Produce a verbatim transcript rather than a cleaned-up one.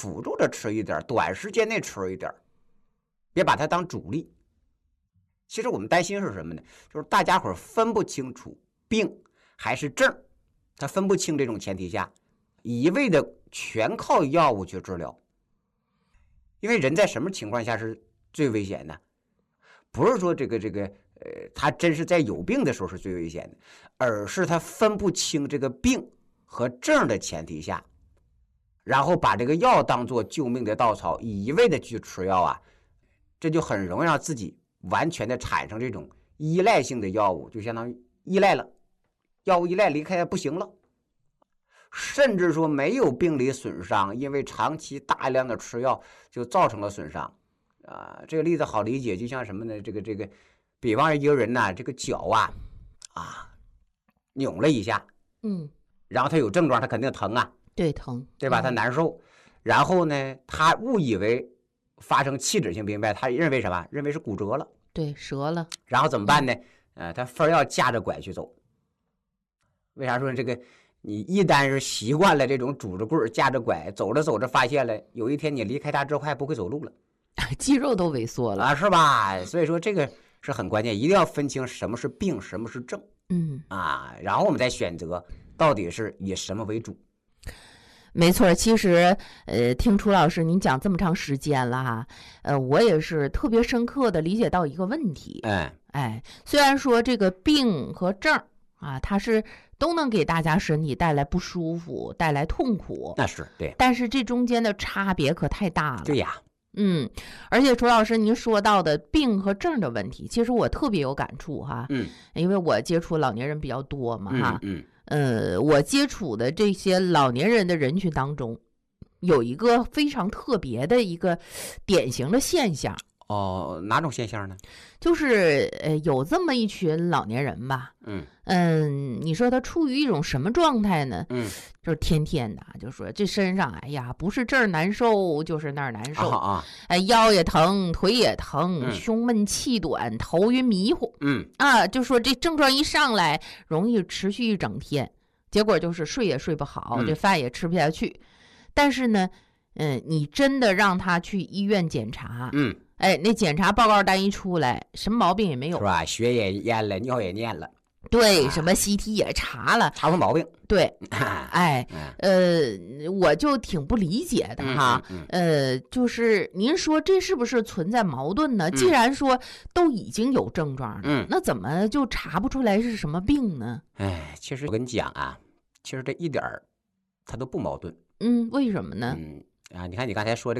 辅助着吃一点，短时间内吃一点，别把它当主力。其实我们担心是什么呢？就是大家伙分不清楚病还是症，他分不清这种前提下，一味的全靠药物去治疗。因为人在什么情况下是最危险的？不是说这个这个呃，他真是在有病的时候是最危险的，而是他分不清这个病和症的前提下，然后把这个药当做救命的稻草，一味的去吃药啊，这就很容易让自己完全的产生这种依赖性的药物，就相当于依赖了，药物依赖离开不行了。甚至说没有病理损伤，因为长期大量的吃药就造成了损伤啊。这个例子好理解，就像什么呢？这个这个，比方一个人呢，这个脚啊啊扭了一下， 嗯， 然后他有症状，他肯定疼啊， 对，疼， 对吧？他难受，然后呢，他误以为发生器质性病变，他认为什么？认为是骨折了， 对，折了， 然后怎么办呢？呃，他非要架着拐去走。为啥说这个？你一旦是习惯了这种拄着棍架着拐走着走着，发现了有一天你离开它之后还不会走路了， 肌肉都萎缩了啊，是吧？所以说这个是很关键，一定要分清什么是病，什么是症， 嗯啊，然后我们再选择到底是以什么为主。 没错，其实呃，听楚老师您讲这么长时间了哈，呃，我也是特别深刻的理解到一个问题， 嗯， 哎，虽然说这个病和症啊，它是都能给大家身体带来不舒服，带来痛苦， 那是对， 但是这中间的差别可太大了。 对呀， 嗯，而且楚老师您说到的病和症的问题，其实我特别有感触哈， 嗯， 因为我接触老年人比较多嘛哈， 嗯呃，我接触的这些老年人的人群当中，有一个非常特别的一个典型的现象。 哦，哪种现象呢？ 就是呃，有这么一群老年人吧， 嗯嗯，你说他处于一种什么状态呢？ 嗯， 就是天天的就说这身上，哎呀，不是这儿难受就是那儿难受啊， 哎，腰也疼，腿也疼， 嗯胸闷气短，头晕迷糊， 嗯啊，就说这症状一上来，容易持续一整天，结果就是睡也睡不好， 嗯这饭也吃不下去。但是呢，嗯，你真的让他去医院检查， 嗯， 哎，那检查报告单一出来，什么毛病也没有， 是吧？血也验了，尿也验了， 对， 啊什么 C T 也查了， 查出毛病。 对，哎，呃，我就挺不理解的哈， 嗯嗯呃，就是您说这是不是存在矛盾呢？既然说都已经有症状了， 嗯那怎么就查不出来是什么病呢？ 哎，其实我跟你讲啊，其实这一点儿它都不矛盾。 嗯，为什么呢？ 嗯啊，你看你刚才说这。